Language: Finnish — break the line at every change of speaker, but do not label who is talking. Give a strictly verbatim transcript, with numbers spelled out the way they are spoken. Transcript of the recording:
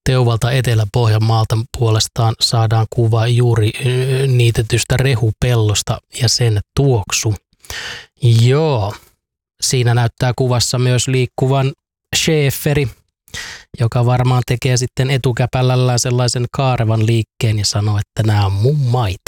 Teuvalta Etelä-Pohjanmaalta puolestaan saadaan kuva juuri niitetystä rehupellosta ja sen tuoksu. Joo, siinä näyttää kuvassa myös liikkuvan schäferi, joka varmaan tekee sitten etukäpällällään sellaisen kaarevan liikkeen ja sanoo, että nämä on mun maita.